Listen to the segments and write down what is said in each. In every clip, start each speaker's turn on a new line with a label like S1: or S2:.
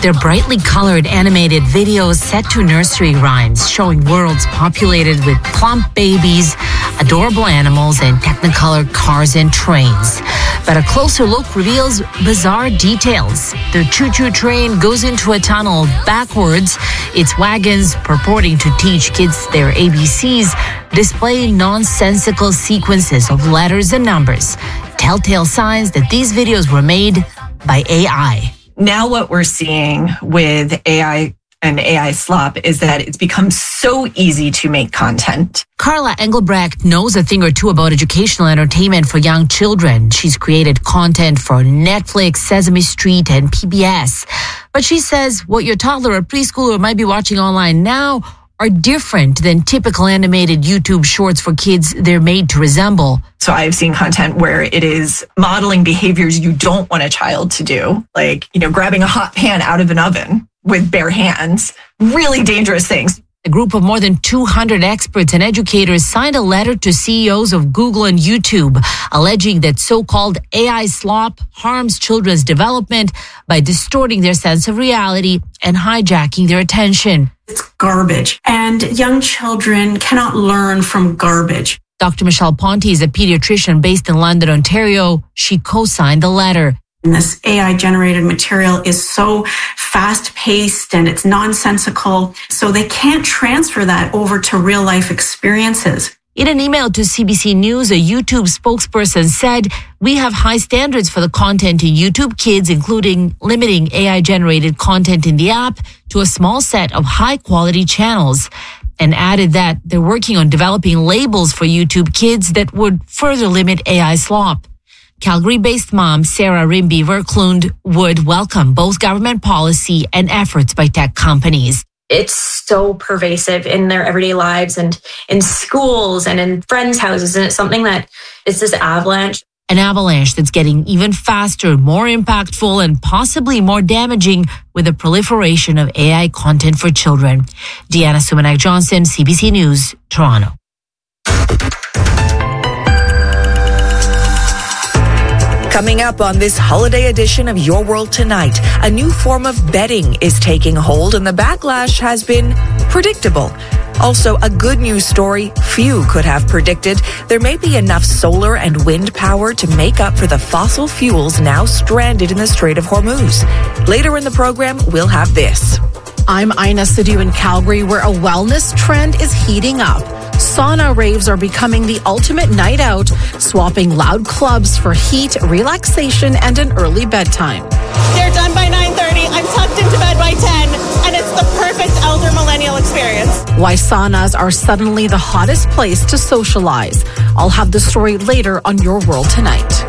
S1: They're brightly colored animated videos set to nursery rhymes showing worlds populated with plump babies, adorable animals, and technicolor cars and trains. But a closer look reveals bizarre details. The choo-choo train goes into a tunnel backwards. Its wagons, purporting to teach kids their ABCs, display nonsensical sequences of letters and numbers. Telltale signs that these videos were made by AI.
S2: Now what we're seeing with AI and AI slop is that it's become so easy to make content.
S1: Carla Engelbrecht knows a thing or two about educational entertainment for young children. She's created content for Netflix, Sesame Street, and PBS. But she says what your toddler or preschooler might be watching online now are different than typical animated YouTube shorts for kids they're made to resemble.
S2: So I've seen content where it is modeling behaviors you don't want a child to do, like, grabbing a hot pan out of an oven with bare hands, really dangerous things.
S1: A group of more than 200 experts and educators signed a letter to CEOs of Google and YouTube, alleging that so-called AI slop harms children's development by distorting their sense of reality and hijacking their attention.
S3: It's garbage, and young children cannot learn from garbage.
S1: Dr. Michelle Ponte is a pediatrician based in London, Ontario. She co-signed the letter.
S3: And this AI-generated material is so fast-paced and it's nonsensical, so they can't transfer that over to real-life experiences.
S1: In an email to CBC News, a YouTube spokesperson said, "We have high standards for the content in YouTube Kids, including limiting AI-generated content in the app to a small set of high-quality channels," and added that they're working on developing labels for YouTube Kids that would further limit AI slop. Calgary-based mom Sarah Rimby Verklund would welcome both government policy and efforts by tech companies.
S4: It's so pervasive in their everyday lives and in schools and in friends' houses. And it's something that is this avalanche.
S1: An avalanche that's getting even faster, more impactful, and possibly more damaging with the proliferation of AI content for children. Deanna Sumanak-Johnson, CBC News, Toronto.
S5: Coming up on this holiday edition of Your World Tonight, a new form of betting is taking hold and the backlash has been predictable. Also, a good news story few could have predicted. There may be enough solar and wind power to make up for the fossil fuels now stranded in the Strait of Hormuz. Later in the program, we'll have this.
S6: I'm Ina Sidhu in Calgary, where a wellness trend is heating up. Sauna raves are becoming the ultimate night out, swapping loud clubs for heat, relaxation, and an early bedtime.
S7: They're done by 9:30. I'm tucked into bed by 10, and it's the perfect elder millennial experience.
S6: Why saunas are suddenly the hottest place to socialize. I'll have the story later on Your World Tonight.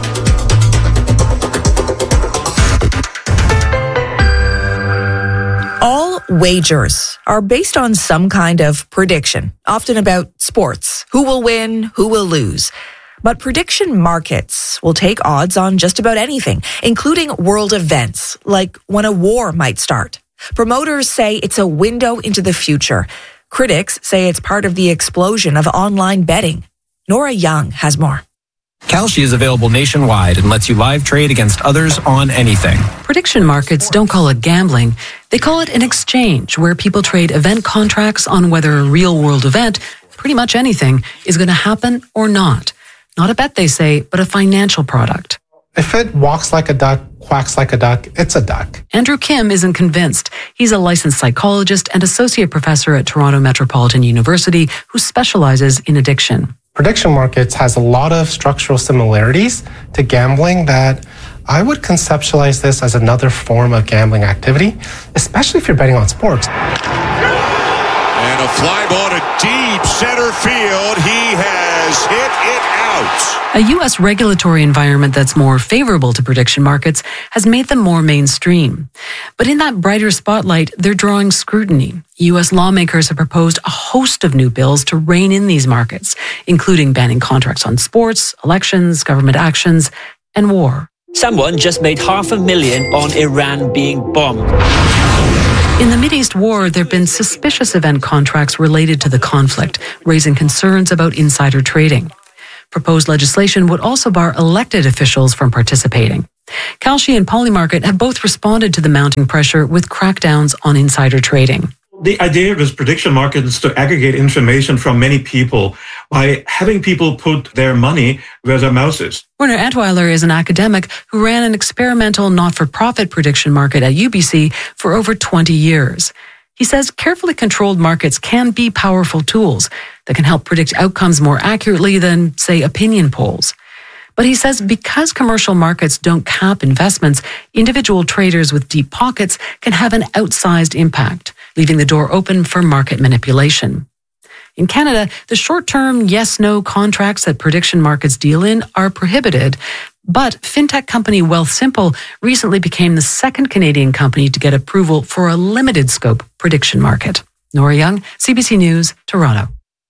S5: All wagers are based on some kind of prediction, often about sports, who will win, who will lose. But prediction markets will take odds on just about anything, including world events, like when a war might start. Promoters say it's a window into the future. Critics say it's part of the explosion of online betting. Nora Young has more.
S8: Kalshi is available nationwide and lets you live trade against others on anything.
S9: Prediction markets don't call it gambling. They call it an exchange where people trade event contracts on whether a real-world event, pretty much anything, is going to happen or not. Not a bet, they say, but a financial product.
S10: If it walks like a duck, quacks like a duck, it's a duck.
S9: Andrew Kim isn't convinced. He's a licensed psychologist and associate professor at Toronto Metropolitan University who specializes in addiction.
S10: Prediction markets has a lot of structural similarities to gambling that I would conceptualize this as another form of gambling activity, especially if you're betting on sports.
S11: And a fly ball to deep center field. He has hit it out.
S9: A U.S. regulatory environment that's more favorable to prediction markets has made them more mainstream. But in that brighter spotlight, they're drawing scrutiny. U.S. lawmakers have proposed a host of new bills to rein in these markets, including banning contracts on sports, elections, government actions, and war.
S12: Someone just made $500,000 on Iran being bombed.
S9: In the Mideast war, there have been suspicious event contracts related to the conflict, raising concerns about insider trading. Proposed legislation would also bar elected officials from participating. Kalshi and Polymarket have both responded to the mounting pressure with crackdowns on insider trading.
S13: The idea of this prediction market is to aggregate information from many people by having people put their money where their mouth is.
S9: Werner Antweiler is an academic who ran an experimental not-for-profit prediction market at UBC for over 20 years. He says carefully controlled markets can be powerful tools that can help predict outcomes more accurately than, say, opinion polls. But he says because commercial markets don't cap investments, individual traders with deep pockets can have an outsized impact, leaving the door open for market manipulation. In Canada, the short-term yes-no contracts that prediction markets deal in are prohibited, but fintech company Wealthsimple recently became the second Canadian company to get approval for a limited scope prediction market. Nora Young, CBC News, Toronto.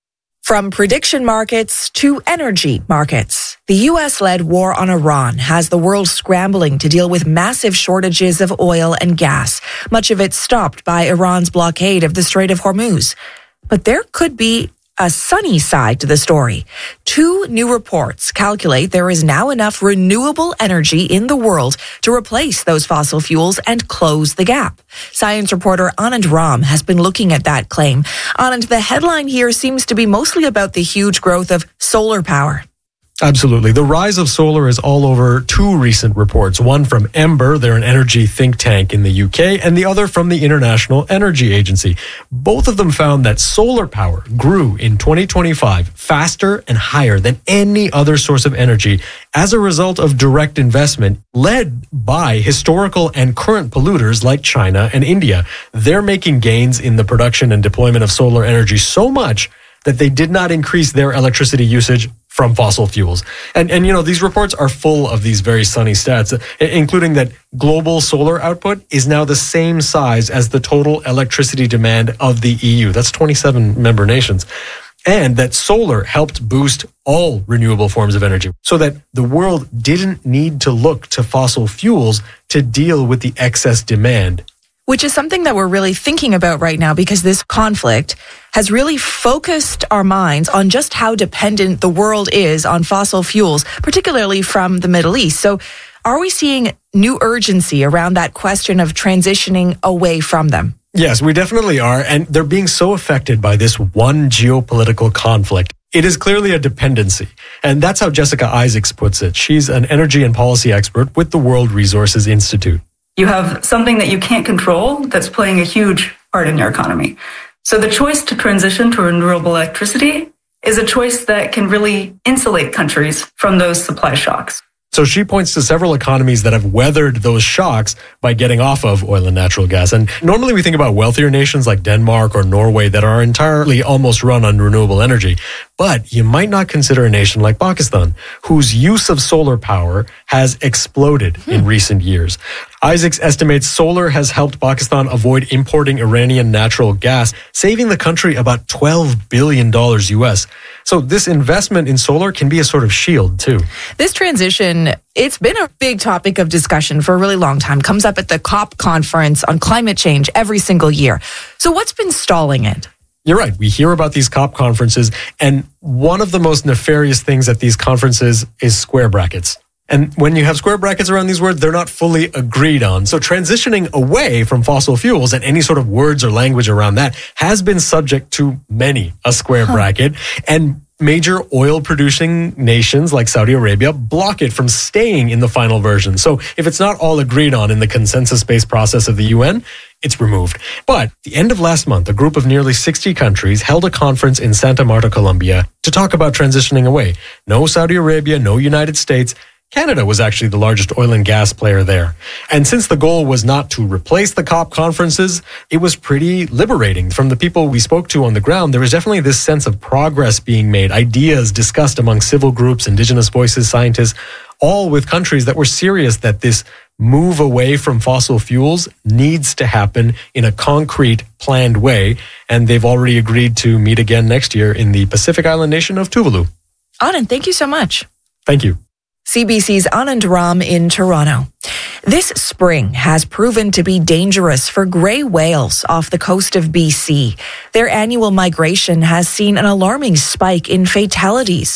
S5: From prediction markets to energy markets, the U.S.-led war on Iran has the world scrambling to deal with massive shortages of oil and gas, much of it stopped by Iran's blockade of the Strait of Hormuz. But there could be a sunny side to the story. 2 new reports calculate there is now enough renewable energy in the world to replace those fossil fuels and close the gap. Science reporter Anand Ram has been looking at that claim. Anand, the headline here seems to be mostly about the huge growth of solar power.
S14: Absolutely. The rise of solar is all over 2 recent reports, one from Ember, they're an energy think tank in the UK, and the other from the International Energy Agency. Both of them found that solar power grew in 2025 faster and higher than any other source of energy as a result of direct investment led by historical and current polluters like China and India. They're making gains in the production and deployment of solar energy so much that they did not increase their electricity usage from fossil fuels. And you know, these reports are full of these very sunny stats, including that global solar output is now the same size as the total electricity demand of the EU. That's 27 member nations. And that solar helped boost all renewable forms of energy so that the world didn't need to look to fossil fuels to deal with the excess demand.
S5: Which is something that we're really thinking about right now because this conflict has really focused our minds on just how dependent the world is on fossil fuels, particularly from the Middle East. So are we seeing new urgency around that question of transitioning away from them?
S14: Yes, we definitely are. And they're being so affected by this one geopolitical conflict. It is clearly a dependency. And that's how Jessica Isaacs puts it. She's an energy and policy expert with the World Resources Institute.
S15: You have something that you can't control that's playing a huge part in your economy. So the choice to transition to renewable electricity is a choice that can really insulate countries from those supply shocks.
S14: So she points to several economies that have weathered those shocks by getting off of oil and natural gas. And normally we think about wealthier nations like Denmark or Norway that are entirely almost run on renewable energy. But you might not consider a nation like Pakistan, whose use of solar power has exploded in recent years. Isaacs estimates solar has helped Pakistan avoid importing Iranian natural gas, saving the country about $12 billion US. So this investment in solar can be a sort of shield too.
S5: This transition, it's been a big topic of discussion for a really long time. Comes up at the COP conference on climate change every single year. So what's been stalling it?
S14: You're right. We hear about these COP conferences, and one of the most nefarious things at these conferences is square brackets. And when you have square brackets around these words, they're not fully agreed on. So transitioning away from fossil fuels and any sort of words or language around that has been subject to many a square bracket. And major oil-producing nations like Saudi Arabia block it from staying in the final version. So if it's not all agreed on in the consensus-based process of the UN, it's removed. But at the end of last month, a group of nearly 60 countries held a conference in Santa Marta, Colombia, to talk about transitioning away. No Saudi Arabia, no United States. Canada was actually the largest oil and gas player there. And since the goal was not to replace the COP conferences, it was pretty liberating. From the people we spoke to on the ground, there was definitely this sense of progress being made, ideas discussed among civil groups, indigenous voices, scientists, all with countries that were serious that this move away from fossil fuels needs to happen in a concrete, planned way. And they've already agreed to meet again next year in the Pacific island nation of Tuvalu.
S5: Anand, thank you so much.
S14: Thank you.
S5: CBC's Anand Ram in Toronto. This spring has proven to be dangerous for grey whales off the coast of BC. Their annual migration has seen an alarming spike in fatalities.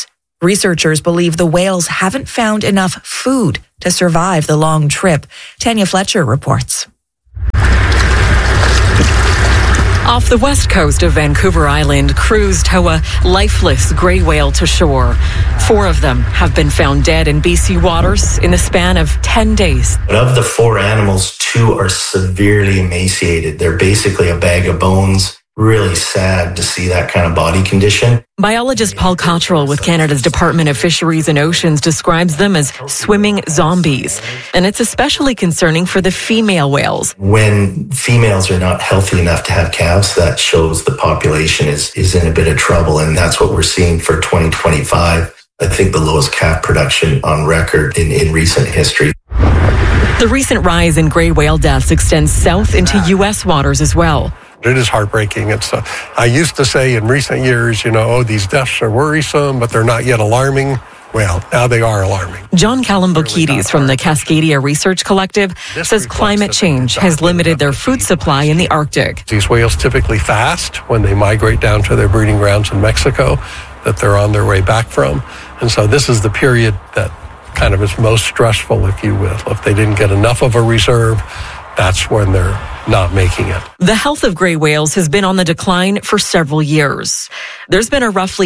S5: Researchers believe the whales haven't found enough food to survive the long trip. Tanya Fletcher reports.
S16: Off the west coast of Vancouver Island, crews tow a lifeless grey whale to shore. 4 of them have been found dead in BC waters in the span of 10 days.
S17: But of the 4 animals, 2 are severely emaciated. They're basically a bag of bones. Really sad to see that kind of body condition.
S16: Biologist Paul Cottrell with Canada's Department of Fisheries and Oceans describes them as swimming zombies. And it's especially concerning for the female whales.
S17: When females are not healthy enough to have calves, that shows the population is in a bit of trouble. And that's what we're seeing for 2025. I think the lowest calf production on record in recent history.
S16: The recent rise in grey whale deaths extends south into U.S. waters as well.
S18: It is heartbreaking. I used to say in recent years, these deaths are worrisome, but they're not yet alarming. Well, now they are alarming.
S16: John Callum-Bokides from the Cascadia Research Collective says climate change has limited their food supply in the Arctic.
S18: These whales typically fast when they migrate down to their breeding grounds in Mexico that they're on their way back from. And so this is the period that kind of is most stressful, if you will. If they didn't get enough of a reserve, that's when they're not making it.
S16: The health of grey whales has been on the decline for several years. There's been a roughly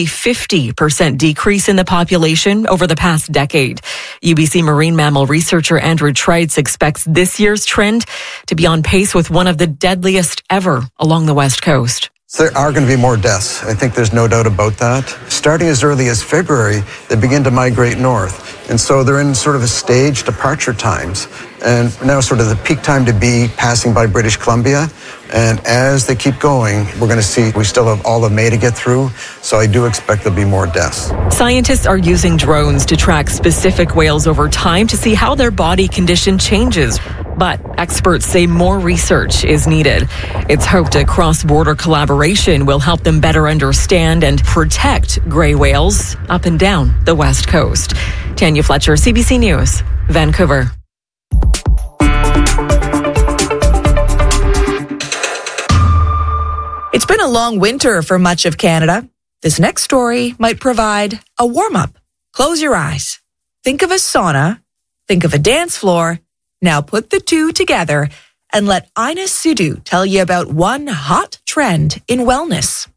S16: 50% decrease in the population over the past decade. UBC marine mammal researcher Andrew Treitz expects this year's trend to be on pace with one of the deadliest ever along the West Coast.
S19: So there are going to be more deaths. I think there's no doubt about that. Starting as early as February, they begin to migrate north. And so they're in sort of a stage departure times. And now sort of the peak time to be passing by British Columbia. And as they keep going, we're going to see we still have all of May to get through. So I do expect there'll be more deaths.
S16: Scientists are using drones to track specific whales over time to see how their body condition changes. But experts say more research is needed. It's hoped a cross-border collaboration will help them better understand and protect grey whales up and down the West Coast. Tanya Fletcher, CBC News, Vancouver.
S5: It's been a long winter for much of Canada. This next story might provide a warm-up. Close your eyes. Think of a sauna. Think of a dance floor. Now put the two together and let Ina Sidhu tell you about one hot trend in wellness.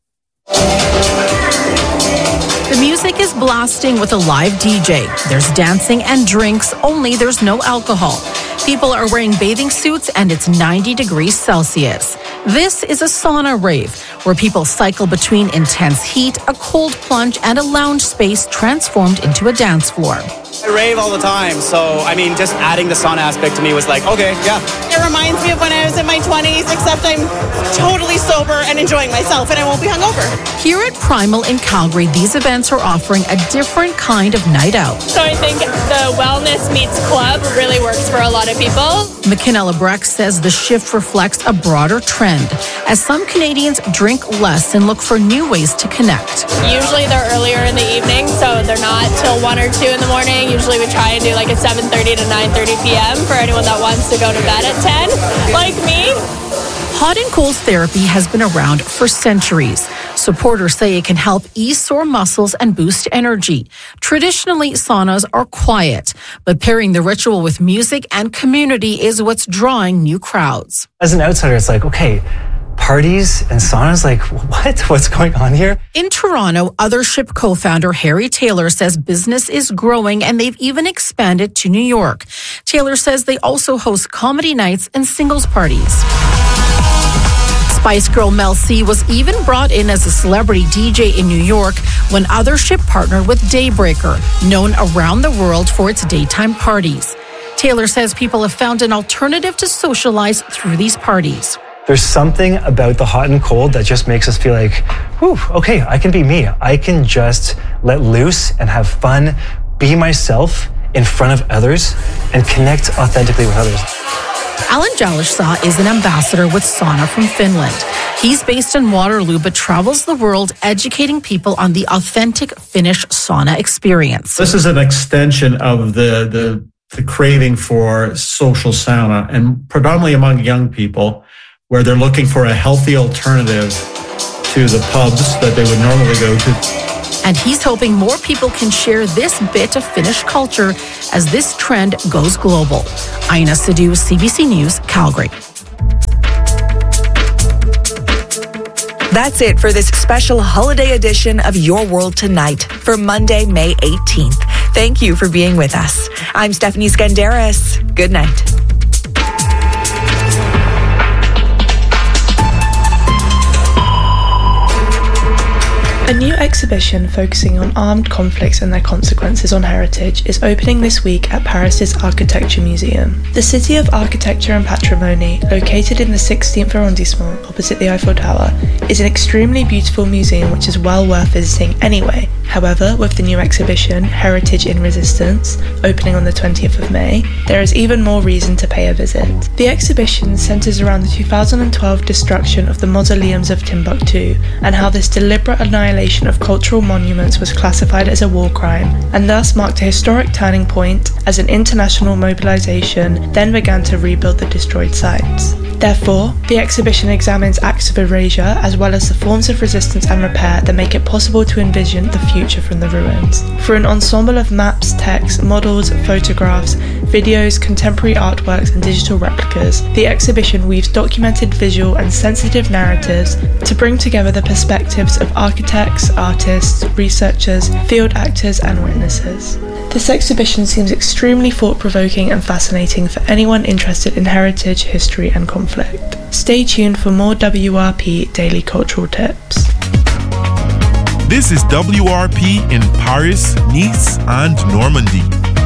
S6: The music is blasting with a live DJ. There's dancing and drinks, only there's no alcohol. People are wearing bathing suits and it's 90 degrees Celsius. This is a sauna rave where people cycle between intense heat, a cold plunge, and a lounge space transformed into a dance floor.
S20: I rave all the time, so just adding the sauna aspect to me was like, okay, yeah.
S7: It reminds me of when I was in my 20s, except I'm totally sober and enjoying myself, and I won't be hungover.
S6: Here at Primal in Calgary, these events are offering a different kind of night out.
S21: So I think the wellness meets club really works for a lot of people.
S6: McKenna Lebrecht says the shift reflects a broader trend, as some Canadians drink less and look for new ways to connect.
S21: Usually they're earlier in the evening, so they're not till 1 or 2 in the morning. Usually we try and do like a 7:30 to 9:30 p.m. for anyone that wants to go to bed at 10, like me.
S6: Hot and cold therapy has been around for centuries. Supporters say it can help ease sore muscles and boost energy. Traditionally, saunas are quiet, but pairing the ritual with music and community is what's drawing new crowds.
S22: As an outsider, it's like, okay, parties and saunas, like what? What's going on here?
S6: In Toronto, Othership co-founder Harry Taylor says business is growing and they've even expanded to New York. Taylor says they also host comedy nights and singles parties. Spice Girl Mel C was even brought in as a celebrity DJ in New York when Othership partnered with Daybreaker, known around the world for its daytime parties. Taylor says people have found an alternative to socialize through these parties.
S22: There's something about the hot and cold that just makes us feel like, whew, okay, I can be me. I can just let loose and have fun, be myself in front of others, and connect authentically with others.
S6: Alan Jalashsa is an ambassador with Sauna from Finland. He's based in Waterloo but travels the world educating people on the authentic Finnish sauna experience.
S13: This is an extension of the craving for social sauna, and predominantly among young people, where they're looking for a healthy alternative to the pubs that they would normally go to.
S6: And he's hoping more people can share this bit of Finnish culture as this trend goes global. Aina Sidhu, CBC News, Calgary.
S5: That's it for this special holiday edition of Your World Tonight for Monday, May 18th. Thank you for being with us. I'm Stephanie Skandaris. Good night.
S2: A new exhibition focusing on armed conflicts and their consequences on heritage is opening this week at Paris's Architecture Museum. The City of Architecture and Patrimony, located in the 16th arrondissement opposite the Eiffel Tower, is an extremely beautiful museum which is well worth visiting anyway. However, with the new exhibition, Heritage in Resistance, opening on the 20th of May, there is even more reason to pay a visit. The exhibition centres around the 2012 destruction of the mausoleums of Timbuktu and how this deliberate annihilation of cultural monuments was classified as a war crime and thus marked a historic turning point as an international mobilisation then began to rebuild the destroyed sites. Therefore, the exhibition examines acts of erasure as well as the forms of resistance and repair that make it possible to envision the future from the ruins. Through an ensemble of maps, text, models, photographs, videos, contemporary artworks and digital replicas, the exhibition weaves documented visual and sensitive narratives to bring together the perspectives of architects, artists, researchers, field actors and witnesses. This exhibition seems extremely thought-provoking and fascinating for anyone interested in heritage, history and conflict. Stay tuned for more WRP Daily Cultural Tips.
S3: This is WRP in Paris, Nice and Normandy.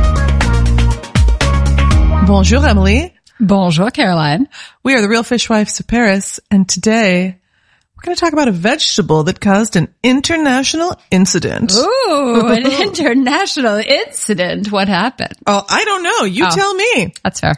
S23: Bonjour, Emily.
S24: Bonjour, Caroline.
S23: We are the Real Fishwives of Paris, and today we're going to talk about a vegetable that caused an international incident.
S24: Ooh, an international incident. What happened?
S23: Oh, I don't know. You tell me.
S24: That's fair.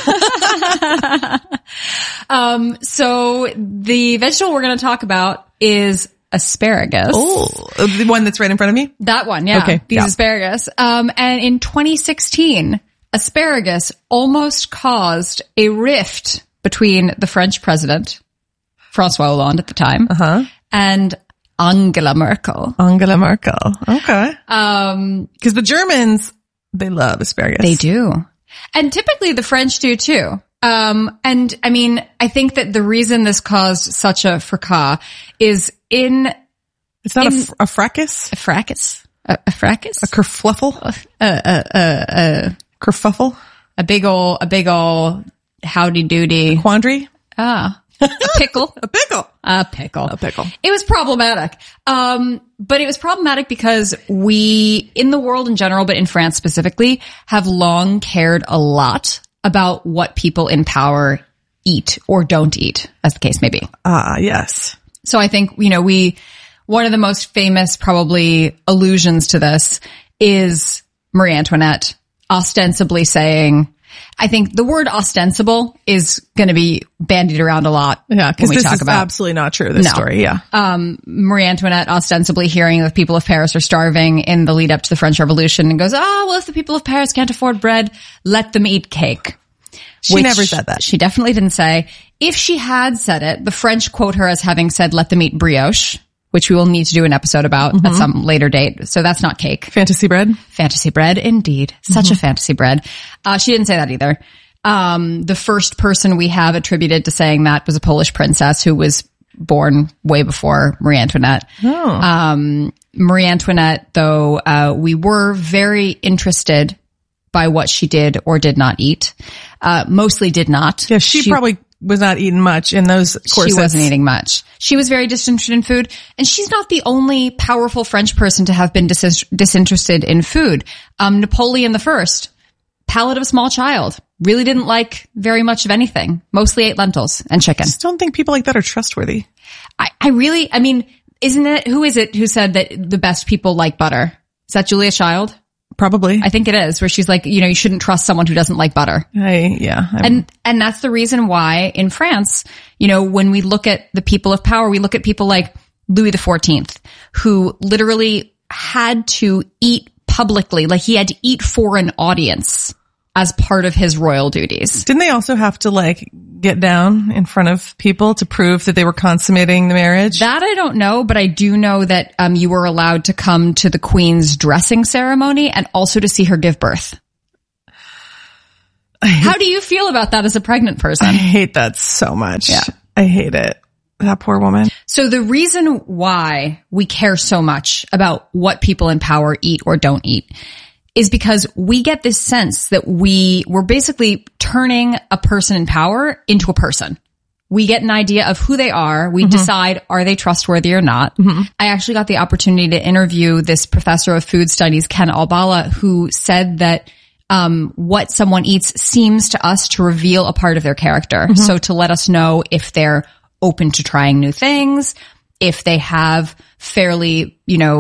S24: So the vegetable we're going to talk about is asparagus.
S23: Oh, the one that's right in front of me?
S24: That one, yeah.
S23: Okay.
S24: These asparagus. And in 2016, asparagus almost caused a rift between the French president, François Hollande at the time, and Angela Merkel.
S23: Angela Merkel. Okay. Because the Germans, they love asparagus.
S24: They do. And typically the French do too. And I mean, I think that the reason this caused such a fracas is
S23: it's not a fracas?
S24: A fracas? A fracas?
S23: A kerfluffle? Kerfuffle?
S24: A big ol' howdy doody.
S23: Quandary?
S24: A pickle.
S23: A pickle.
S24: A pickle.
S23: A pickle.
S24: It was problematic. But it was problematic because we, in the world in general, but in France specifically, have long cared a lot about what people in power eat or don't eat, as the case may be.
S23: Yes.
S24: So I think, one of the most famous probably allusions to this is Marie Antoinette ostensibly saying, I think the word ostensible is going to be bandied around a lot.
S23: Yeah, because this is absolutely not true, this story. Yeah.
S24: Marie Antoinette ostensibly hearing that the people of Paris are starving in the lead up to the French Revolution and goes, well, if the people of Paris can't afford bread, let them eat cake.
S23: She never said that.
S24: She definitely didn't say. If she had said it, the French quote her as having said, let them eat brioche, which we will need to do an episode about at some later date. So that's not cake.
S23: Fantasy bread?
S24: Fantasy bread, indeed. Such a fantasy bread. She didn't say that either. The first person we have attributed to saying that was a Polish princess who was born way before Marie Antoinette. Marie Antoinette, though, we were very interested by what she did or did not eat. Mostly did not.
S23: Yeah, she probably was not eating much in those corsets.
S24: She wasn't eating much. She was very disinterested in food. And she's not the only powerful French person to have been disinterested in food. Napoleon I, palate of a small child, really didn't like very much of anything. Mostly ate lentils and chicken.
S23: I just don't think people like that are trustworthy.
S24: I mean, isn't it, who is it who said that the best people like butter? Is that Julia Child?
S23: Probably.
S24: I think it is, where she's like, you shouldn't trust someone who doesn't like butter. And that's the reason why in France, when we look at the people of power, we look at people like Louis XIV, who literally had to eat publicly, like he had to eat for an audience as part of his royal duties.
S23: Didn't they also have to like get down in front of people to prove that they were consummating the marriage?
S24: That I don't know, but I do know that you were allowed to come to the Queen's dressing ceremony and also to see her give birth. How do you feel about that as a pregnant person?
S23: I hate that so much.
S24: Yeah.
S23: I hate it. That poor woman.
S24: So the reason why we care so much about what people in power eat or don't eat is because we get this sense that we're basically turning a person in power into a person. We get an idea of who they are. We decide, are they trustworthy or not? I actually got the opportunity to interview this professor of food studies, Ken Albala, who said that what someone eats seems to us to reveal a part of their character. So to let us know if they're open to trying new things, if they have fairly,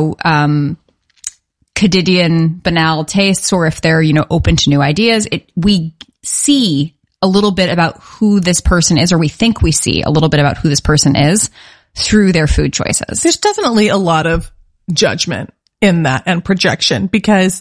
S24: quotidian banal tastes, or if they're, open to new ideas. We see a little bit about who this person is, or we think we see a little bit about who this person is through their food choices.
S23: There's definitely a lot of judgment in that and projection, because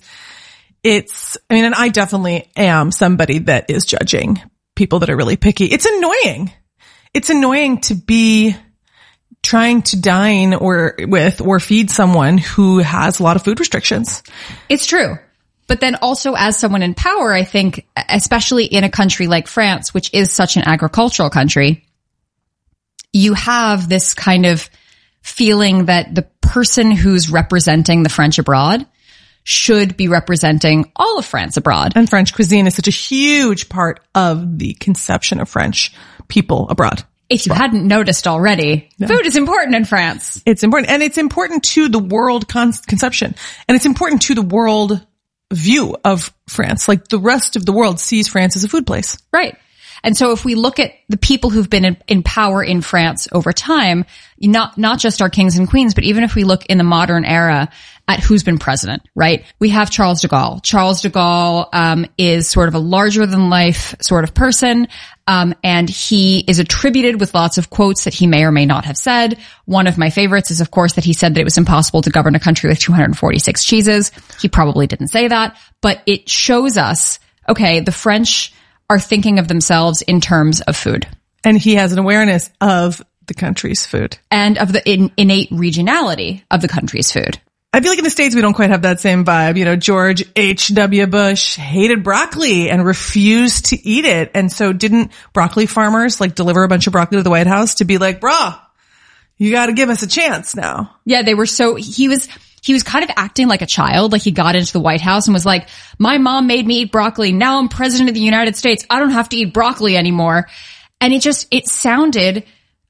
S23: and I definitely am somebody that is judging people that are really picky. It's annoying. It's annoying to be trying to dine or feed someone who has a lot of food restrictions.
S24: It's true. But then also as someone in power, I think, especially in a country like France, which is such an agricultural country, you have this kind of feeling that the person who's representing the French abroad should be representing all of France abroad.
S23: And French cuisine is such a huge part of the conception of French people abroad.
S24: If you hadn't noticed already, food is important in France.
S23: It's important. And it's important to the world conception. And it's important to the world view of France. Like the rest of the world sees France as a food place.
S24: Right. And so if we look at the people who've been in power in France over time, not just our kings and queens, but even if we look in the modern era at who's been president, right? We have Charles de Gaulle. Charles de Gaulle is sort of a larger than life sort of person. And he is attributed with lots of quotes that he may or may not have said. One of my favorites is, of course, that he said that it was impossible to govern a country with 246 cheeses. He probably didn't say that, but it shows us, okay, the French are thinking of themselves in terms of food.
S23: And he has an awareness of the country's food.
S24: And of the innate regionality of the country's food.
S23: I feel like in the States, we don't quite have that same vibe. George H.W. Bush hated broccoli and refused to eat it. And so didn't broccoli farmers deliver a bunch of broccoli to the White House to be like, brah, you got to give us a chance now.
S24: Yeah, they were he was kind of acting like a child. Like he got into the White House and was like, my mom made me eat broccoli. Now I'm president of the United States. I don't have to eat broccoli anymore. And it sounded,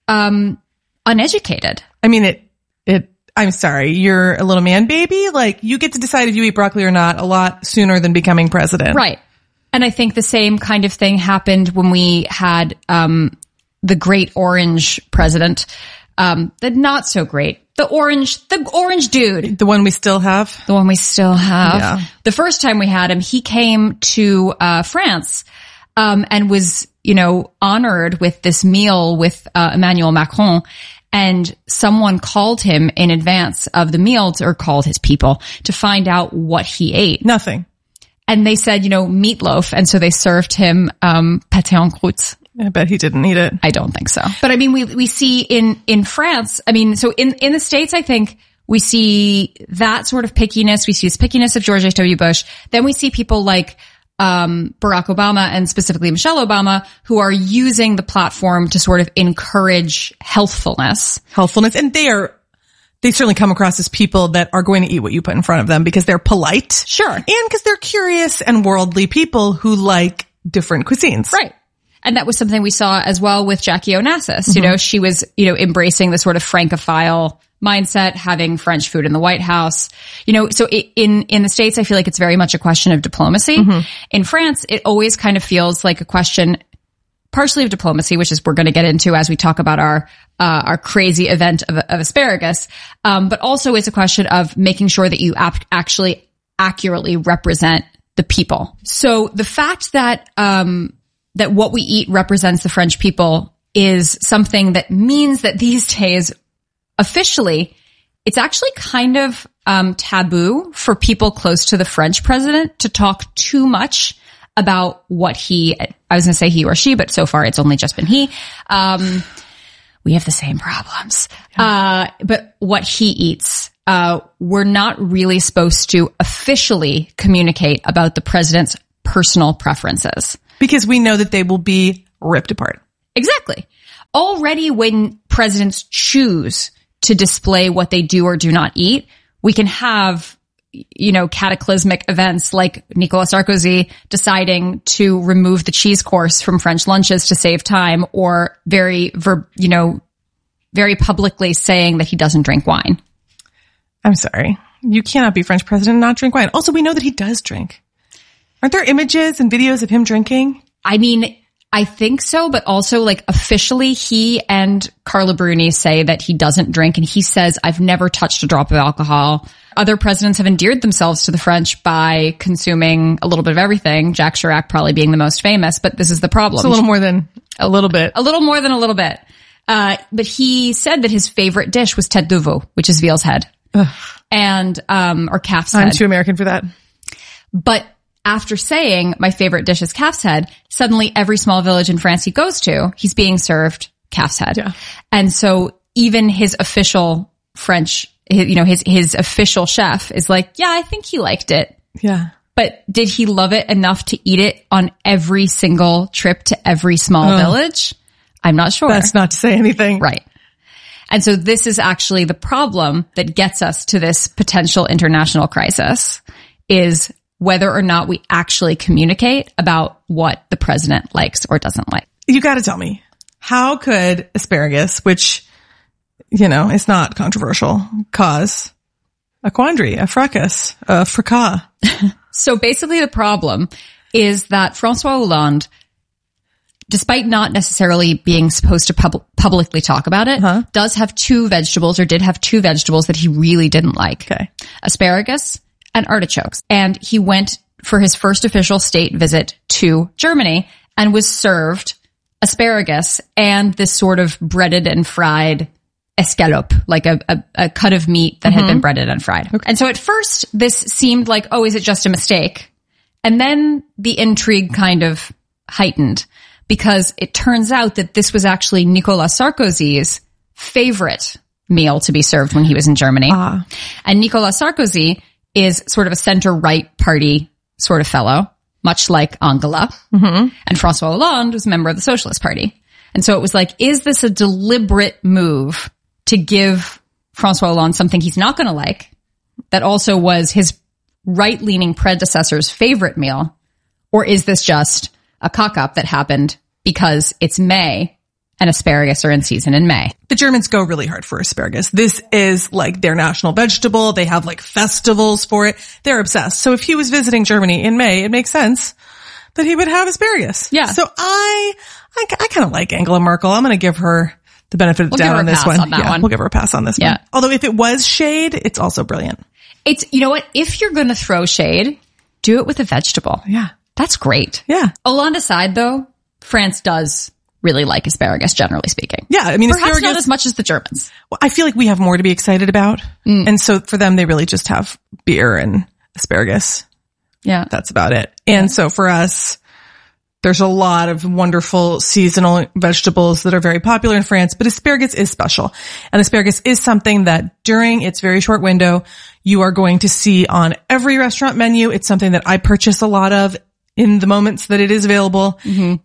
S24: uneducated.
S23: I mean, I'm sorry, you're a little man baby. You get to decide if you eat broccoli or not a lot sooner than becoming president.
S24: Right. And I think the same kind of thing happened when we had, the great orange president, the not so great. The orange dude.
S23: The one we still have?
S24: The one we still have.
S23: Yeah.
S24: The first time we had him, he came to France and was, honored with this meal with Emmanuel Macron. And someone called him in advance of the meal, or called his people, to find out what he ate.
S23: Nothing.
S24: And they said, meatloaf. And so they served him pâté en croûte.
S23: I bet he didn't eat it.
S24: I don't think so. But I mean, we see in France, so in the States, I think we see that sort of pickiness. We see this pickiness of George H.W. Bush. Then we see people like Barack Obama and specifically Michelle Obama, who are using the platform to sort of encourage healthfulness.
S23: And they certainly come across as people that are going to eat what you put in front of them because they're polite.
S24: Sure.
S23: And because they're curious and worldly people who like different cuisines.
S24: Right. And that was something we saw as well with Jackie Onassis.
S23: Mm-hmm.
S24: She was, embracing the sort of Francophile mindset, having French food in the White House. So in the States, I feel like it's very much a question of diplomacy.
S23: Mm-hmm.
S24: In France, it always kind of feels like a question partially of diplomacy, which is we're going to get into as we talk about our crazy event of asparagus. But also it's a question of making sure that you actually accurately represent the people. So the fact that what we eat represents the French people is something that means that these days, officially, it's actually kind of taboo for people close to the French president to talk too much about what I was going to say he or she, but so far it's only just been he. We have the same problems. But what he eats, we're not really supposed to officially communicate about the president's personal preferences.
S23: Because we know that they will be ripped apart.
S24: Exactly. Already when presidents choose to display what they do or do not eat, we can have, cataclysmic events like Nicolas Sarkozy deciding to remove the cheese course from French lunches to save time, or very publicly saying that he doesn't drink wine.
S23: I'm sorry. You cannot be French president and not drink wine. Also, we know that he does drink. Aren't there images and videos of him drinking?
S24: I mean, I think so, but also officially he and Carla Bruni say that he doesn't drink, and he says, I've never touched a drop of alcohol. Other presidents have endeared themselves to the French by consuming a little bit of everything, Jacques Chirac probably being the most famous, but this is the problem.
S23: It's a little more than a little bit.
S24: A little more than a little bit. But he said that his favorite dish was tête de veau, which is veal's head. Ugh. And, or calf's head.
S23: I'm too American for that.
S24: But after saying my favorite dish is calf's head, suddenly every small village in France he goes to, he's being served calf's head. Yeah. And so even his official French, his official chef is like, yeah, I think he liked it.
S23: Yeah.
S24: But did he love it enough to eat it on every single trip to every small village? I'm not sure.
S23: That's not to say anything.
S24: Right. And so this is actually the problem that gets us to this potential international crisis, is whether or not we actually communicate about what the president likes or doesn't like.
S23: You got to tell me, how could asparagus, which, is not controversial, cause a quandary, a fracas, a fracas?
S24: So basically the problem is that François Hollande, despite not necessarily being supposed to publicly talk about it, did have two vegetables that he really didn't like.
S23: Okay.
S24: Asparagus and artichokes. And he went for his first official state visit to Germany and was served asparagus and this sort of breaded and fried escalope, like a cut of meat that had been breaded and fried. Okay. And so at first this seemed like, oh, is it just a mistake? And then the intrigue kind of heightened, because it turns out that this was actually Nicolas Sarkozy's favorite meal to be served when he was in Germany. And Nicolas Sarkozy is sort of a center-right party sort of fellow, much like Angela. And François Hollande was a member of the Socialist Party. And so it was like, is this a deliberate move to give François Hollande something he's not going to like, that also was his right-leaning predecessor's favorite meal? Or is this just a cock-up that happened because it's May and asparagus are in season in May?
S23: The Germans go really hard for asparagus. This is like their national vegetable. They have festivals for it. They're obsessed. So if he was visiting Germany in May, it makes sense that he would have asparagus.
S24: Yeah.
S23: So I kind of like Angela Merkel. I'm going to give her the benefit of the doubt on this one. We'll give her a pass on this one. Although if it was shade, it's also brilliant.
S24: It's, you know what? If you're going to throw shade, do it with a vegetable.
S23: Yeah.
S24: That's great.
S23: Yeah.
S24: Hollande aside, though, France does really like asparagus, generally speaking.
S23: Yeah, I mean,
S24: perhaps
S23: asparagus,
S24: not as much as the Germans.
S23: Well, I feel like we have more to be excited about. And so for them, they really just have beer and asparagus.
S24: Yeah.
S23: That's about it. And so for us, there's a lot of wonderful seasonal vegetables that are very popular in France, but asparagus is special. And asparagus is something that during its very short window, you are going to see on every restaurant menu. It's something that I purchase a lot of in the moments that it is available.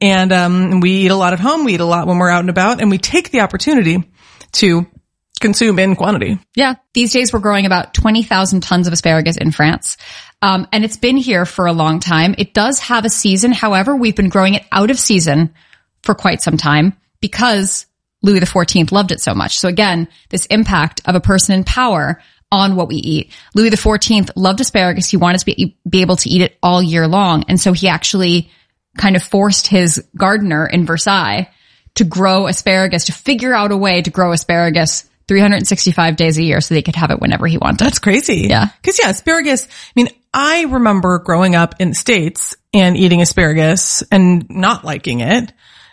S23: And we eat a lot at home. We eat a lot when we're out and about, and we take the opportunity to consume in quantity.
S24: Yeah. These days we're growing about 20,000 tons of asparagus in France. And it's been here for a long time. It does have a season. However, we've been growing it out of season for quite some time because Louis XIV loved it so much. So again, this impact of a person in power on what we eat. Louis XIV loved asparagus. He wanted to be able to eat it all year long. And so he actually kind of forced his gardener in Versailles to grow asparagus, to figure out a way to grow asparagus 365 days a year so they could have it whenever he wanted.
S23: That's crazy.
S24: Yeah.
S23: Because asparagus, I mean, I remember growing up in the States and eating asparagus and not liking it.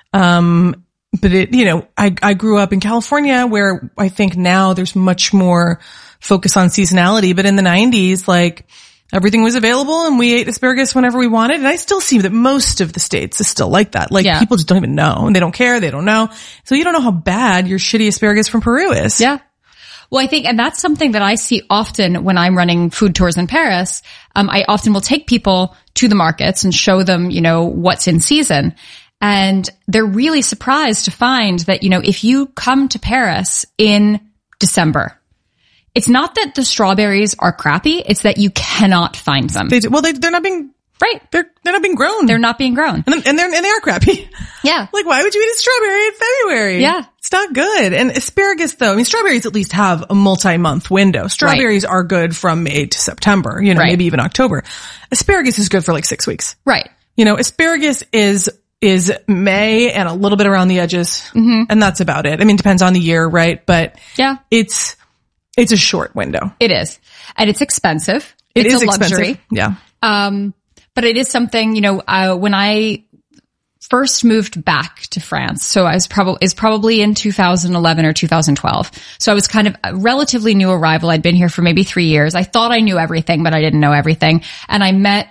S23: But it, I grew up in California where I think now there's much more focus on seasonality. But in the 90s, everything was available and we ate asparagus whenever we wanted. And I still see that most of the states is still like that. Like people just don't even know and they don't care. They don't know. So you don't know how bad your shitty asparagus from Peru is.
S24: Yeah. Well, I think, and that's something that I see often when I'm running food tours in Paris. I often will take people to the markets and show them, what's in season. And they're really surprised to find that, if you come to Paris in December, it's not that the strawberries are crappy. It's that you cannot find them.
S23: They're not being right. They're not being grown.
S24: They're not being grown,
S23: and they are crappy.
S24: Yeah.
S23: Like, why would you eat a strawberry in February? Yeah, it's not good. And asparagus, though, strawberries at least have a multi-month window. Strawberries are good from May to September. Maybe even October. Asparagus is good for like 6 weeks.
S24: Right.
S23: Asparagus is May and a little bit around the edges, and that's about it. It depends on the year, right? But
S24: yeah,
S23: it's a short window.
S24: It is. And it's expensive.
S23: It's
S24: a luxury.
S23: Expensive. Yeah.
S24: But it is something, when I first moved back to France, so I was probably in 2011 or 2012. So I was kind of a relatively new arrival. I'd been here for maybe 3 years. I thought I knew everything, but I didn't know everything. And I met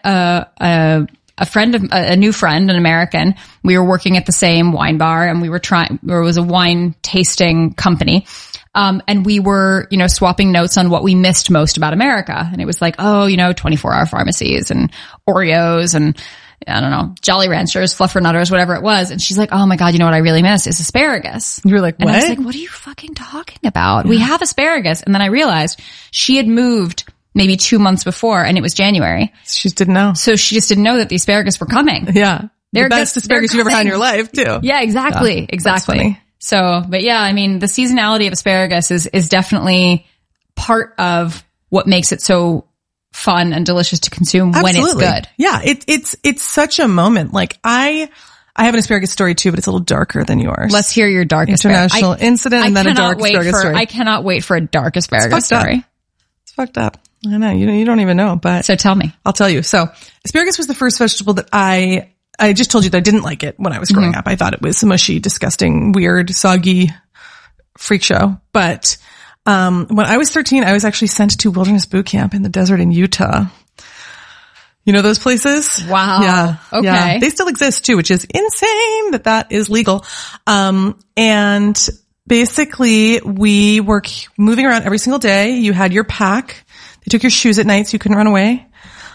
S24: a new friend, an American. We were working at the same wine bar and there was a wine tasting company. And we were, swapping notes on what we missed most about America. And it was like, 24-hour pharmacies and Oreos and I don't know, Jolly Ranchers, Fluffernutters, whatever it was. And she's like, oh my God, you know what I really miss is asparagus.
S23: You were like, what?
S24: And I was like, what are you fucking talking about? Yeah. We have asparagus. And then I realized she had moved maybe 2 months before and it was January.
S23: She just didn't know.
S24: So she just didn't know that the asparagus were coming.
S23: Yeah. The best asparagus you've ever had in your life too.
S24: Yeah, exactly.
S23: Yeah,
S24: exactly. So, but yeah, the seasonality of asparagus is definitely part of what makes it so fun and delicious to consume. Absolutely. When it's good.
S23: Yeah. It's such a moment. Like I have an asparagus story too, but it's a little darker than yours.
S24: Let's hear your dark
S23: international incident and then a dark asparagus story.
S24: I cannot wait for a dark asparagus story.
S23: It's fucked up. I know. You don't even know, but.
S24: So tell me.
S23: I'll tell you. So asparagus was the first vegetable that I just told you that I didn't like it when I was growing up. I thought it was mushy, disgusting, weird, soggy freak show. But when I was 13, I was actually sent to wilderness boot camp in the desert in Utah. You know those places?
S24: Wow.
S23: Yeah.
S24: Okay.
S23: Yeah. They still exist too, which is insane that is legal. And basically we were moving around every single day. You had your pack. They took your shoes at night so you couldn't run away.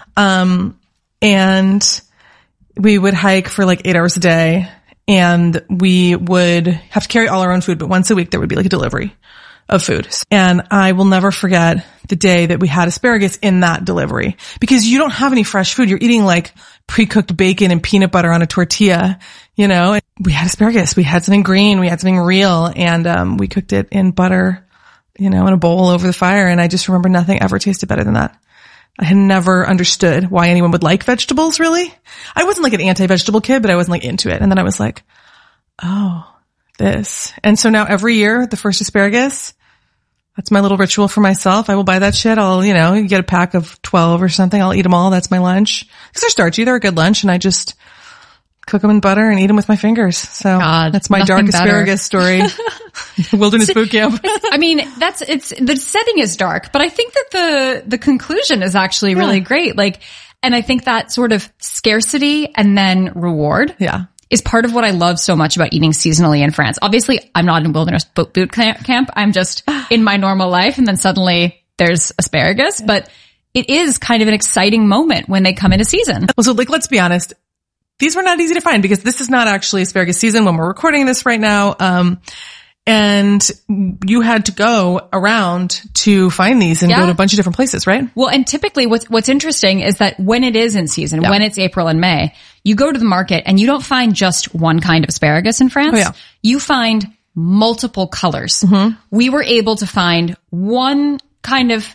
S23: And we would hike for like 8 hours a day and we would have to carry all our own food, but once a week there would be like a delivery of food. And I will never forget the day that we had asparagus in that delivery because you don't have any fresh food. You're eating like pre-cooked bacon and peanut butter on a tortilla, and we had asparagus. We had something green. We had something real and, we cooked it in butter, in a bowl over the fire. And I just remember nothing ever tasted better than that. I had never understood why anyone would like vegetables, really. I wasn't like an anti-vegetable kid, but I wasn't like into it. And then I was like, oh, this. And so now every year, the first asparagus, that's my little ritual for myself. I will buy that shit. I'll, you get a pack of 12 or something. I'll eat them all. That's my lunch. Because they're starchy. They're a good lunch. And I just cook them in butter and eat them with my fingers. So that's my dark asparagus story. Wilderness boot camp.
S24: The setting is dark, but I think that the conclusion is actually really great. And I think that sort of scarcity and then reward.
S23: Yeah.
S24: Is part of what I love so much about eating seasonally in France. Obviously, I'm not in wilderness boot camp. I'm just in my normal life. And then suddenly there's asparagus, but it is kind of an exciting moment when they come into season.
S23: Well, so let's be honest. These were not easy to find because this is not actually asparagus season when we're recording this right now. And you had to go around to find these and go to a bunch of different places, right?
S24: Well, and typically what's interesting is that when it is in season, when it's April and May, you go to the market and you don't find just one kind of asparagus in France.
S23: Oh, yeah.
S24: You find multiple colors. Mm-hmm. We were able to find one kind of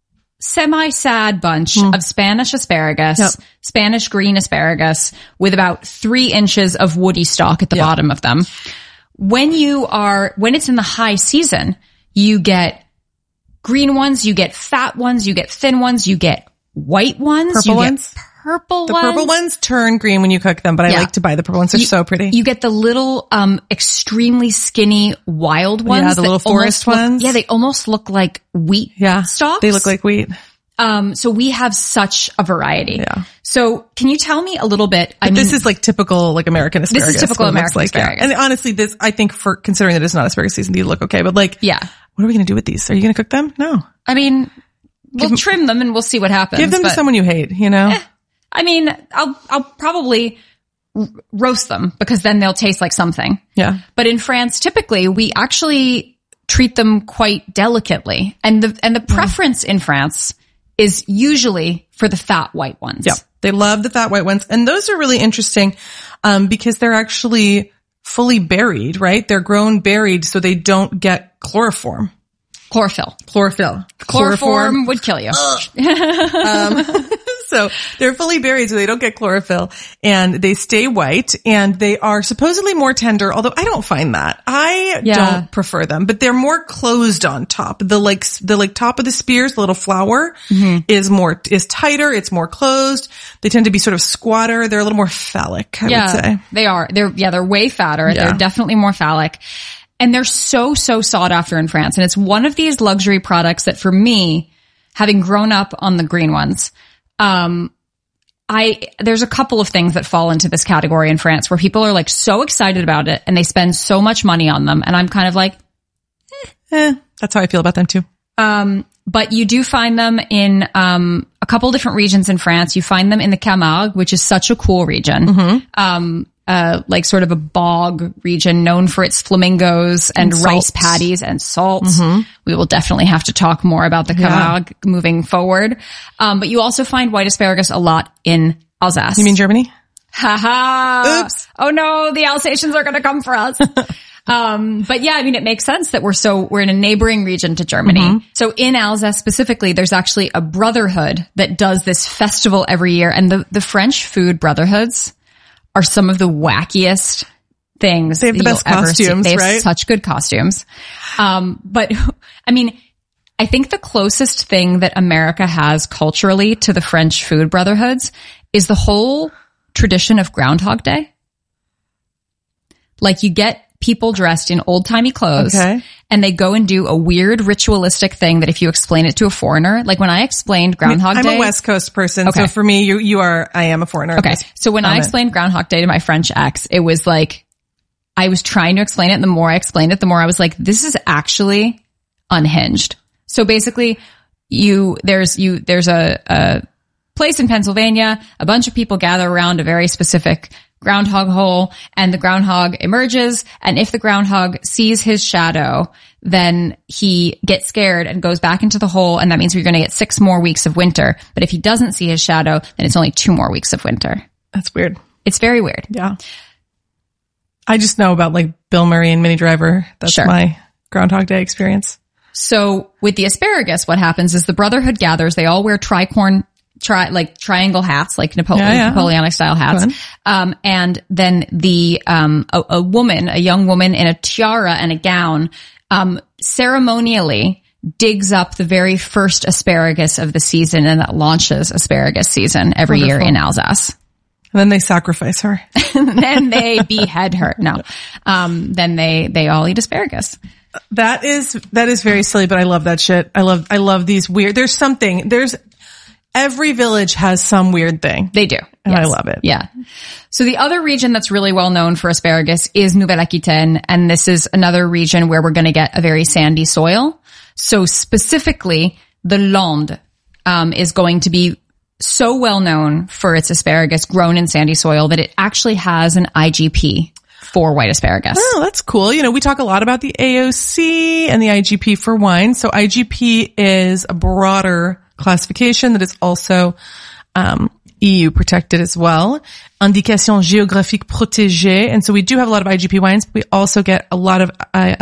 S24: semi-sad bunch of Spanish asparagus, Spanish green asparagus with about 3 inches of woody stalk at the bottom of them. When it's in the high season, you get green ones, you get fat ones, you get thin ones, you get white ones,
S23: purple ones.
S24: The
S23: purple ones turn green when you cook them, but I like to buy the purple ones. They're so pretty.
S24: You get the little, extremely skinny wild ones.
S23: Yeah, the little forest ones.
S24: They almost look like wheat stalks.
S23: They look like wheat.
S24: So we have such a variety. Yeah. So can you tell me a little bit?
S23: This is like typical, like American asparagus.
S24: This is typical American asparagus.
S23: Yeah. And honestly, this, I think for considering that it's not asparagus season, these look okay. But like,
S24: yeah,
S23: what are we going to do with these? Are you going to cook them? No.
S24: I mean, we'll trim them and we'll see what happens.
S23: Give them to someone you hate, you know?
S24: I mean, I'll probably roast them because then they'll taste like something.
S23: Yeah.
S24: But in France, typically we actually treat them quite delicately. And the preference in France is usually for the fat white ones.
S23: Yeah. They love the fat white ones. And those are really interesting, because they're actually fully buried, right? They're grown buried so they don't get chloroform.
S24: Chloroform would kill you.
S23: So they're fully buried so they don't get chlorophyll and they stay white and they are supposedly more tender, although I don't find that. I don't prefer them, but they're more closed on top. The top of the spears, the little flower is tighter. It's more closed. They tend to be sort of squatter. They're a little more phallic, I would say.
S24: They are. They're way fatter. Yeah. They're definitely more phallic. And they're so sought after in France. And it's one of these luxury products that for me, having grown up on the green ones, there's a couple of things that fall into this category in France where people are like so excited about it and they spend so much money on them. And I'm kind of like,
S23: that's how I feel about them too.
S24: But you do find them in, a couple different regions in France. You find them in the Camargue, which is such a cool region. Like sort of a bog region known for its flamingos and rice paddies and salt. We will definitely have to talk more about the Camargue moving forward. But you also find white asparagus a lot in Alsace.
S23: You mean Germany?
S24: Haha.
S23: Oops.
S24: Oh no, the Alsatians are going to come for us. But yeah, I mean, it makes sense that we're in a neighboring region to Germany. So in Alsace specifically, there's actually a brotherhood that does this festival every year. And the French food brotherhoods are some of the wackiest things.
S23: They have the best costumes,
S24: They have
S23: right?
S24: such good costumes. But I mean, I think the closest thing that America has culturally to the French food brotherhoods is the whole tradition of Groundhog Day. Like you get people dressed in old-timey clothes and they go and do a weird ritualistic thing that if you explain it to a foreigner, like when I explained Groundhog Day.
S23: I'm a West Coast person, so for me, I am a foreigner.
S24: Okay. So when I explained Groundhog Day to my French ex, it was like, I was trying to explain it, and the more I explained it, the more I was like, this is actually unhinged. So basically, there's a place in Pennsylvania, a bunch of people gather around a very specific groundhog hole, and the groundhog emerges, and if the groundhog sees his shadow, then he gets scared and goes back into the hole, and that means we're going to get 6 more weeks of winter. But if he doesn't see his shadow, then it's only 2 more weeks of winter.
S23: That's weird.
S24: It's very weird.
S23: Yeah. I just know about like Bill Murray and Minnie Driver. That's my Groundhog Day experience.
S24: So with the asparagus, what happens is the brotherhood gathers. They all wear triangle hats, like Napoleonic style hats. And then a young woman in a tiara and a gown, ceremonially digs up the very first asparagus of the season, and that launches asparagus season every year in Alsace.
S23: And then they sacrifice her.
S24: And then they behead her. No. Then they all eat asparagus.
S23: That is very silly, but I love that shit. I love these weird, every village has some weird thing.
S24: They do.
S23: And I love it.
S24: Yeah. So the other region that's really well known for asparagus is Nouvelle-Aquitaine. And this is another region where we're going to get a very sandy soil. So specifically, the Landes, is going to be so well known for its asparagus grown in sandy soil that it actually has an IGP for white asparagus.
S23: Oh, that's cool. You know, we talk a lot about the AOC and the IGP for wine. So IGP is a broader classification that is also EU protected as well. Indication géographique protégée. And so we do have a lot of IGP wines, but we also get a lot of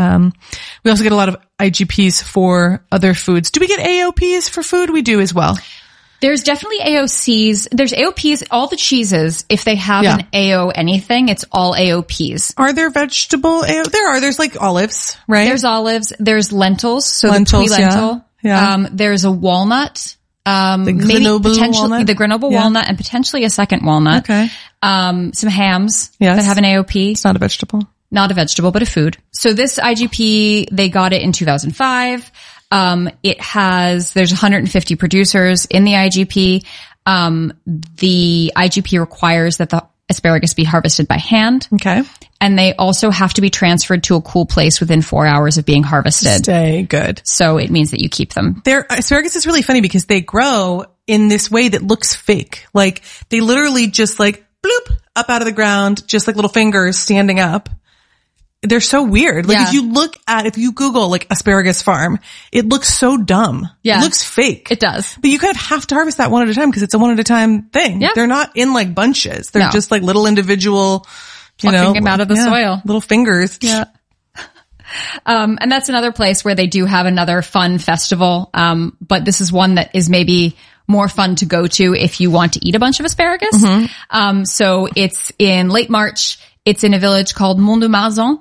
S23: IGPs for other foods. Do we get AOPs for food? We do as well.
S24: There's definitely AOCs. There's AOPs, all the cheeses, if they have an AO anything, it's all AOPs.
S23: Are there vegetable AO? There are. There's like olives, right?
S24: There's olives. There's lentils. So the pui lentil.
S23: Yeah.
S24: There's a walnut.
S23: The
S24: Grenoble walnut and potentially a second walnut.
S23: Okay.
S24: Some hams that have an AOP.
S23: It's not a vegetable.
S24: Not a vegetable, but a food. So this IGP, they got it in 2005. There's 150 producers in the IGP. The IGP requires that the asparagus be harvested by hand.
S23: Okay.
S24: And they also have to be transferred to a cool place within 4 hours of being harvested.
S23: Stay good.
S24: So it means that you keep them.
S23: Their asparagus is really funny because they grow in this way that looks fake. Like they literally just like bloop up out of the ground, just like little fingers standing up. They're so weird. Like if you Google like asparagus farm, it looks so dumb.
S24: Yeah.
S23: It looks fake.
S24: It does.
S23: But you kind of have to harvest that one at a time because it's a one at a time thing.
S24: Yeah.
S23: They're not in like bunches. They're just like little individual,
S24: plucking them out of the soil.
S23: Little fingers.
S24: Yeah. And that's another place where they do have another fun festival. But this is one that is maybe more fun to go to if you want to eat a bunch of asparagus. So it's in late March. It's in a village called Mont-de-Marsan.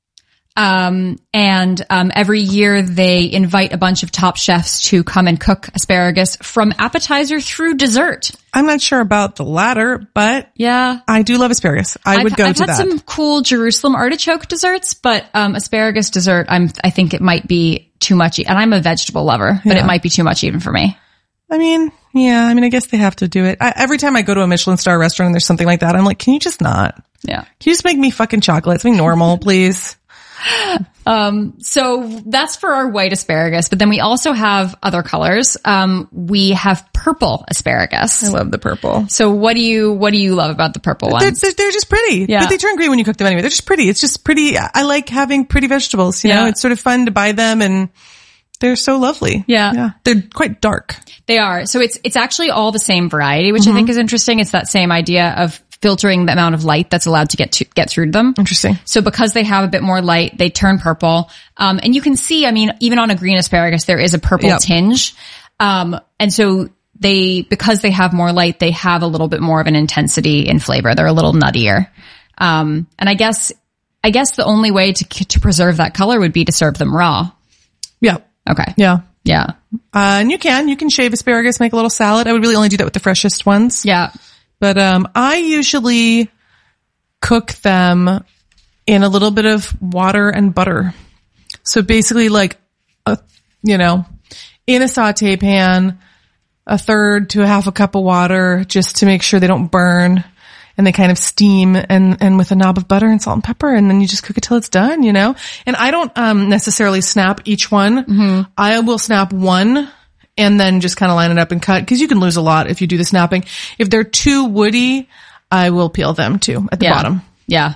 S24: Every year they invite a bunch of top chefs to come and cook asparagus from appetizer through dessert.
S23: I'm not sure about the latter, but
S24: yeah,
S23: I do love asparagus. I would go to that.
S24: I've had some cool Jerusalem artichoke desserts, but asparagus dessert, I think it might be too much. And I'm a vegetable lover, but it might be too much even for me.
S23: I mean, I guess they have to do it. Every time I go to a Michelin star restaurant and there's something like that, I'm like, can you just not?
S24: Yeah.
S23: Can you just make me fucking chocolate? Something normal, please.
S24: So that's for our white asparagus, but then we also have other colors. We have purple asparagus.
S23: I love the purple.
S24: So what do you love about the purple ones?
S23: They're just pretty.
S24: Yeah.
S23: But they turn green when you cook them anyway. They're just pretty. It's just pretty. I like having pretty vegetables, you know, it's sort of fun to buy them and they're so lovely.
S24: Yeah.
S23: They're quite dark.
S24: They are. So it's actually all the same variety, which I think is interesting. It's that same idea of filtering the amount of light that's allowed to get through to them.
S23: Interesting.
S24: So because they have a bit more light, they turn purple. And you can see, I mean, even on a green asparagus, there is a purple tinge. And so because they have more light, they have a little bit more of an intensity in flavor. They're a little nuttier. And I guess the only way to preserve that color would be to serve them raw.
S23: Yeah.
S24: Okay.
S23: Yeah.
S24: Yeah.
S23: And you can shave asparagus, make a little salad. I would really only do that with the freshest ones.
S24: Yeah.
S23: But, I usually cook them in a little bit of water and butter. So basically like, in a saute pan, a third to a half a cup of water just to make sure they don't burn and they kind of steam and with a knob of butter and salt and pepper. And then you just cook it till it's done, And I don't, necessarily snap each one. I will snap one and then just kind of line it up and cut because you can lose a lot if you do the snapping. If they're too woody, I will peel them too at the bottom.
S24: Yeah.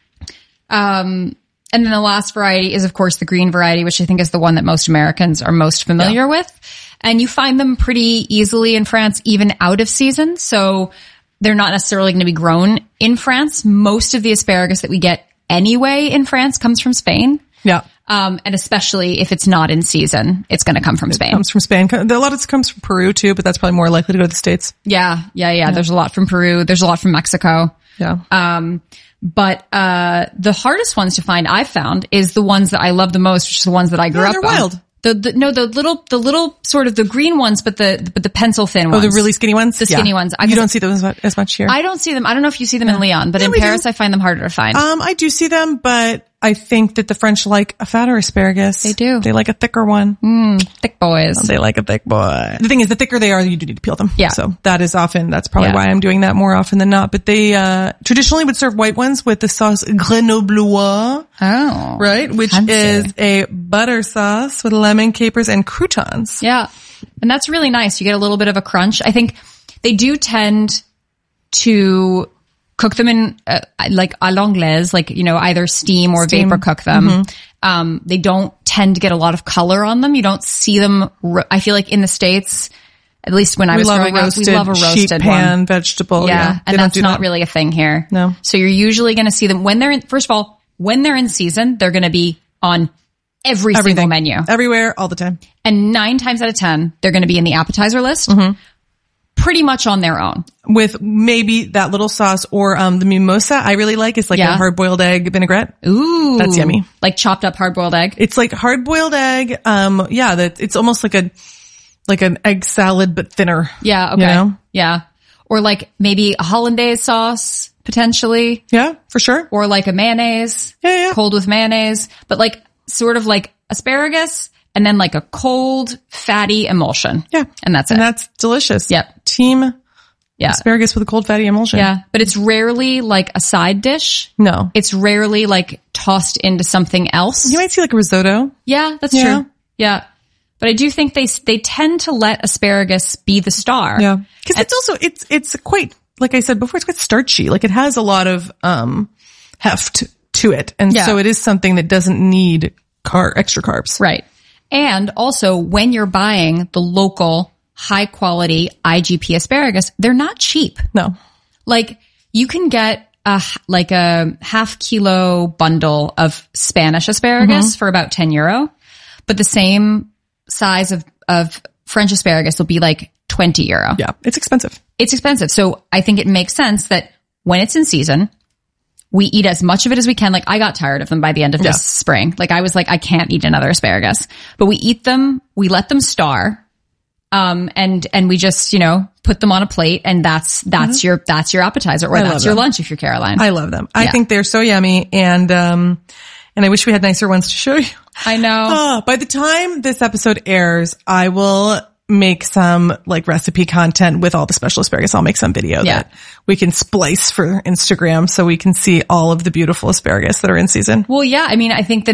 S24: And then the last variety is, of course, the green variety, which I think is the one that most Americans are most familiar with. And you find them pretty easily in France, even out of season. So they're not necessarily going to be grown in France. Most of the asparagus that we get anyway in France comes from Spain.
S23: Yeah.
S24: And especially if it's not in season, it's going to come from Spain.
S23: It comes from Spain. A lot of it comes from Peru too, but that's probably more likely to go to the States.
S24: Yeah. There's a lot from Peru. There's a lot from Mexico.
S23: Yeah.
S24: But the hardest ones to find, I've found, is the ones that I love the most, which is the ones that I grew up
S23: they're
S24: on.
S23: Wild. The
S24: little sort of the green ones, but the pencil thin ones.
S23: Oh, the really skinny ones?
S24: The skinny ones.
S23: You don't see those as much here.
S24: I don't see them. I don't know if you see them in Lyon, but in Paris, I find them harder to find.
S23: I do see them, but I think that the French like a fatter asparagus.
S24: They do.
S23: They like a thicker one.
S24: Thick boys.
S23: They like a thick boy. The thing is, the thicker they are, you do need to peel them.
S24: Yeah.
S23: So that's probably why I'm doing that more often than not. But they, traditionally would serve white ones with the sauce grenoblois.
S24: Oh.
S23: Right? Which is a butter sauce with lemon, capers, and croutons.
S24: Yeah. And that's really nice. You get a little bit of a crunch. I think they do tend to cook them in like à l'anglaise, like, either steam or vapor cook them. They don't tend to get a lot of color on them. You don't see them. I feel like in the States, at least when I was growing up, we love a roasted
S23: sheet pan
S24: one.
S23: vegetable.
S24: Yeah. And that's not really a thing here.
S23: No.
S24: So you're usually going to see them when they're in, first of all, when they're in season, they're going to be on every single menu.
S23: Everywhere, all the time.
S24: And 9 times out of 10, they're going to be in the appetizer list. Pretty much on their own.
S23: With maybe that little sauce or the mimosa I really like. It's like a hard-boiled egg vinaigrette.
S24: Ooh.
S23: That's yummy.
S24: Like chopped up hard-boiled egg?
S23: It's like hard-boiled egg. It's almost like an egg salad, but thinner.
S24: Yeah, okay. Yeah. Or like maybe a hollandaise sauce, potentially.
S23: Yeah, for sure.
S24: Or like a mayonnaise.
S23: Yeah.
S24: Cold with mayonnaise. But like, sort of like asparagus and then like a cold, fatty emulsion.
S23: Yeah.
S24: And that's it.
S23: And that's delicious.
S24: Yep.
S23: Team
S24: Yeah.
S23: asparagus with a cold fatty emulsion.
S24: Yeah. But it's rarely like a side dish.
S23: No.
S24: It's rarely like tossed into something else.
S23: You might see like a risotto.
S24: Yeah, that's
S23: Yeah.
S24: true. Yeah. But I do think they tend to let asparagus be the star.
S23: Yeah. Because it's also, it's quite, like I said before, it's quite starchy. Like it has a lot of heft to it. And
S24: Yeah.
S23: so it is something that doesn't need extra carbs.
S24: Right. And also when you're buying the local high quality IGP asparagus, they're not cheap.
S23: No.
S24: Like you can get a half kilo bundle of Spanish asparagus for about €10, but the same size of French asparagus will be like €20.
S23: Yeah. It's expensive.
S24: It's expensive. So I think it makes sense that when it's in season, we eat as much of it as we can. Like I got tired of them by the end of this spring. Like I was like, I can't eat another asparagus, but we eat them. We let them star. And we just, put them on a plate and that's your appetizer or that's your lunch if you're Caroline.
S23: I love them. I think they're so yummy. And I wish we had nicer ones to show you.
S24: I know.
S23: By the time this episode airs, I will make some like recipe content with all the special asparagus. I'll make some video that we can splice for Instagram so we can see all of the beautiful asparagus that are in season.
S24: Well, yeah. I mean, I think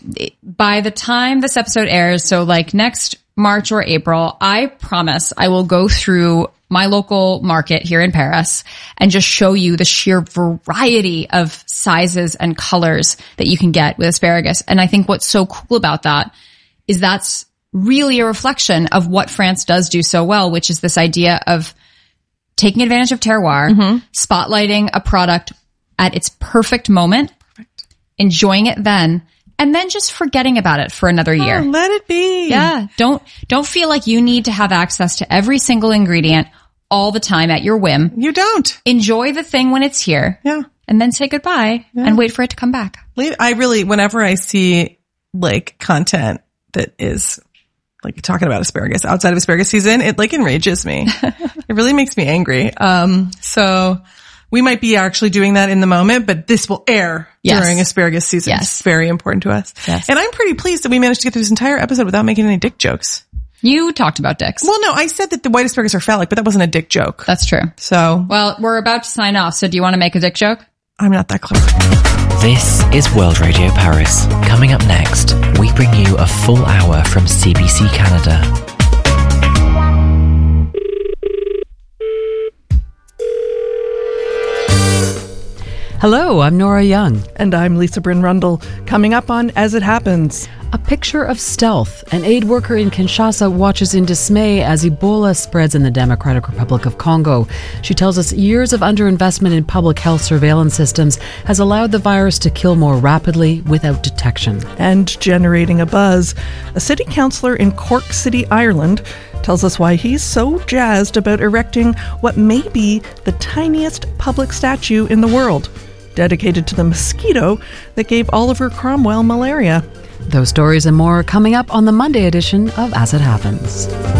S24: by the time this episode airs, so like next March or April, I promise I will go through my local market here in Paris and just show you the sheer variety of sizes and colors that you can get with asparagus. And I think what's so cool about that is that's really a reflection of what France does do so well, which is this idea of taking advantage of terroir, spotlighting a product at its perfect moment, enjoying it then, and then just forgetting about it for another year.
S23: Let it be.
S24: Yeah. Don't feel like you need to have access to every single ingredient all the time at your whim.
S23: You don't.
S24: Enjoy the thing when it's here.
S23: Yeah.
S24: And then say goodbye and wait for it to come back.
S23: Whenever I see like content that is like talking about asparagus outside of asparagus season, it like enrages me. It really makes me angry. So we might be actually doing that in the moment, but this will air during asparagus season.
S24: Yes.
S23: It's very important to us.
S24: Yes.
S23: And I'm pretty pleased that we managed to get through this entire episode without making any dick jokes.
S24: You talked about dicks.
S23: Well, no, I said that the white asparagus are phallic, but that wasn't a dick joke.
S24: That's true.
S23: So,
S24: well, we're about to sign off. So do you want to make a dick joke?
S23: I'm not that clever.
S1: This is World Radio Paris. Coming up next, we bring you a full hour from CBC Canada.
S9: Hello, I'm Nora Young.
S4: And I'm Lisa Bryn Rundle. Coming up on As It Happens.
S9: A picture of stealth. An aid worker in Kinshasa watches in dismay as Ebola spreads in the Democratic Republic of Congo. She tells us years of underinvestment in public health surveillance systems has allowed the virus to kill more rapidly without detection.
S4: And generating a buzz. A city councillor in Cork City, Ireland, tells us why he's so jazzed about erecting what may be the tiniest public statue in the world, dedicated to the mosquito that gave Oliver Cromwell malaria.
S9: Those stories and more are coming up on the Monday edition of As It Happens.